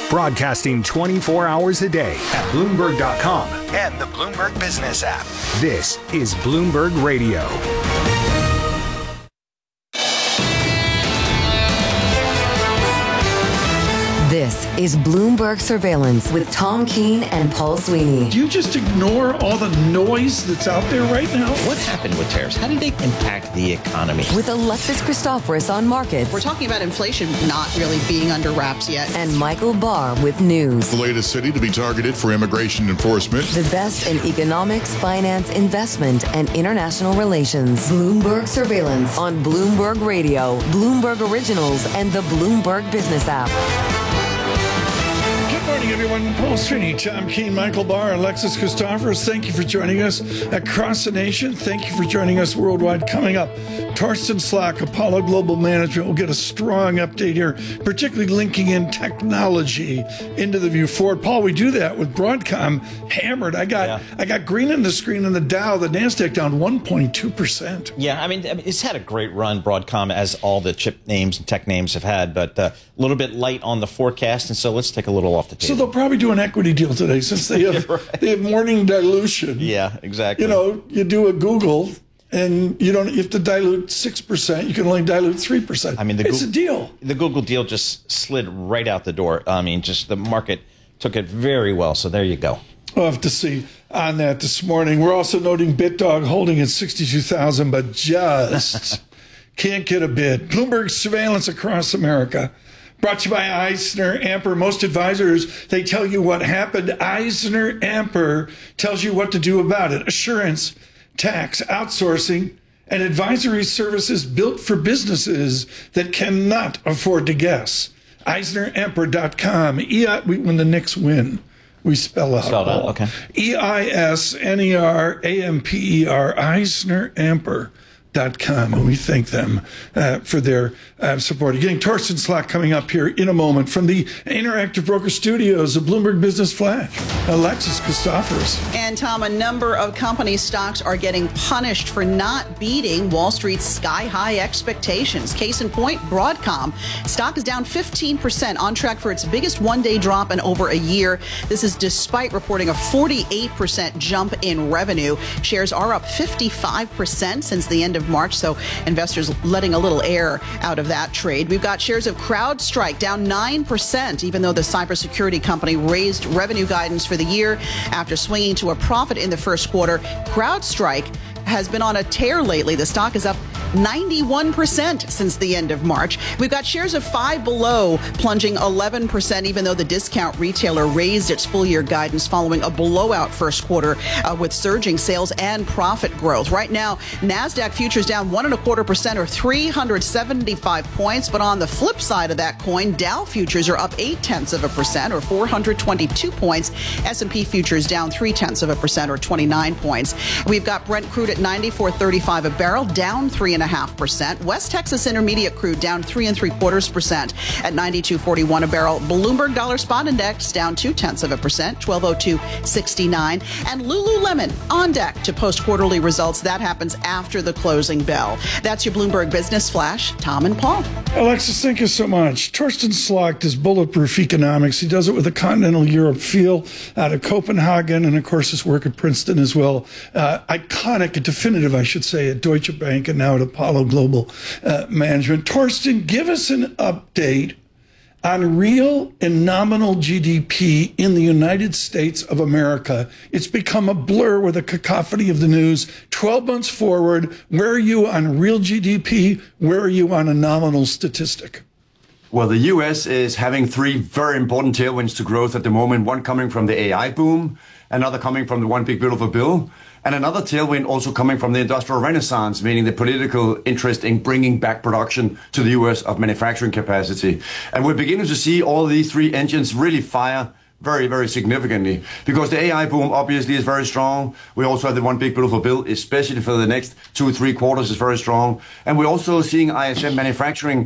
Broadcasting 24 hours a day at Bloomberg.com and the Bloomberg Business app. This is Bloomberg Radio. This is Bloomberg Surveillance with Tom Keene and Paul Sweeney. Do you just ignore all the noise that's out there right now? What happened with tariffs? How did they impact the economy? With Alexis Christoforous on markets. We're talking about inflation not really being under wraps yet. And Michael Barr with news. The latest city to be targeted for immigration enforcement. The best in economics, finance, investment, and international relations. Bloomberg Surveillance on Bloomberg Radio, Bloomberg Originals, and the Bloomberg Business app. Good morning, everyone. Paul Sweeney, Tom Keene, Michael Barr, Alexis Christoforous. Thank you for joining us across the nation. Thank you for joining us worldwide. Coming up, Torsten Slok, Apollo Global Management, will get a strong update here, particularly linking in technology into the view forward. Paul, we do that with Broadcom hammered. I got green in the screen in the Dow, the NASDAQ down 1.2%. Yeah, I mean, it's had a great run, Broadcom, as all the chip names and tech names have had, but a little bit light on the forecast, and so let's take a little off the table. So they'll probably do an equity deal today since they have they have morning dilution. Yeah, exactly. You know, you do a Google and you have to dilute 6%. You can only dilute 3%. I mean, it's a deal. The Google deal just slid right out the door. I mean, just the market took it very well. So there you go. We'll have to see on that this morning. We're also noting BitDog holding at 62,000, but just can't get a bid. Bloomberg Surveillance across America. Brought to you by Eisner Amper. Most advisors, they tell you what happened. Eisner Amper tells you what to do about it. Assurance, tax, outsourcing, and advisory services built for businesses that cannot afford to guess. EisnerAmper.com. When the Knicks win, we spell out. Okay. EisnerAmper, EisnerAmper.com. And we thank them for their support. Getting Torsten Slok coming up here in a moment from the Interactive Broker Studios of Bloomberg Business Flash. Alexis Christoforous. And Tom, a number of company stocks are getting punished for not beating Wall Street's sky-high expectations. Case in point, Broadcom. Stock is down 15%, on track for its biggest one-day drop in over a year. This is despite reporting a 48% jump in revenue. Shares are up 55% since the end of March, so investors letting a little air out of that trade. We've got shares of CrowdStrike down 9%, even though the cybersecurity company raised revenue guidance for the year after swinging to a profit in the first quarter. CrowdStrike has been on a tear lately. The stock is up 91% since the end of March. We've got shares of Five Below plunging 11%, even though the discount retailer raised its full year guidance following a blowout first quarter with surging sales and profit growth. Right now, NASDAQ futures down 1.25% or 375 points. But on the flip side of that coin, Dow futures are up 0.8% or 422 points. S&P futures down 0.3% or 29 points. We've got Brent crude at $94.35 a barrel, down 3.5%. West Texas Intermediate crude down 3.75% at $92.41 a barrel. Bloomberg Dollar Spot Index down 0.2%, 1202.69. And Lululemon on deck to post quarterly results. That happens after the closing bell. That's your Bloomberg Business Flash. Tom and Paul. Alexis, thank you so much. Torsten Slok does bulletproof economics. He does it with a continental Europe feel out of Copenhagen, and of course his work at Princeton as well. Iconic and definitive, I should say, at Deutsche Bank and now at Apollo Global Management. Torsten, give us an update on real and nominal GDP in the United States of America. It's become a blur with a cacophony of the news. 12 months forward, where are you on real GDP? Where are you on a nominal statistic? Well, the U.S. is having three very important tailwinds to growth at the moment. One coming from the AI boom, another coming from the One Big Beautiful Bill, and another tailwind also coming from the industrial renaissance, meaning the political interest in bringing back production to the U.S. of manufacturing capacity. And we're beginning to see all these three engines really fire very, very significantly, because the AI boom obviously is very strong. We also have the One Big Beautiful Bill, especially for the next 2 or 3 quarters, is very strong. And we're also seeing ISM manufacturing